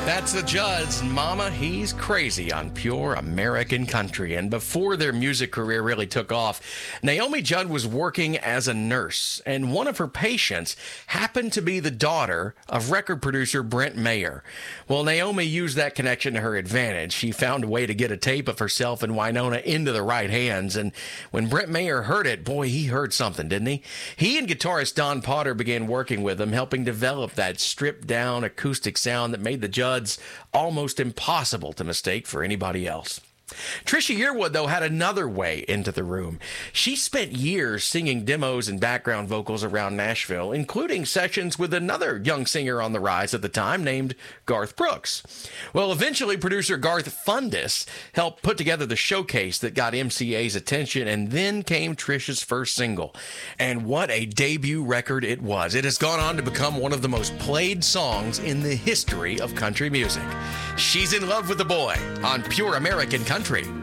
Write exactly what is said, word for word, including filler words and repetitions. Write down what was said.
That's the Judds. Mama, He's Crazy on Pure American Country. And before their music career really took off, Naomi Judd was working as a nurse, and one of her patients happened to be the daughter of record producer Brent Mayer. Well, Naomi used that connection to her advantage. She found a way to get a tape of herself and Wynonna into the right hands, and when Brent Mayer heard it, boy, he heard something, didn't he? He and guitarist Don Potter began working with him, helping develop that stripped-down acoustic sound that made the Judds almost impossible to mistake for anybody else. Trisha Yearwood, though, had another way into the room. She spent years singing demos and background vocals around Nashville, including sessions with another young singer on the rise at the time named Garth Brooks. Well, eventually, producer Garth Fundis helped put together the showcase that got M C A's attention, and then came Trisha's first single. And what a debut record it was. It has gone on to become one of the most played songs in the history of country music. She's in Love with the Boy on Pure American Country.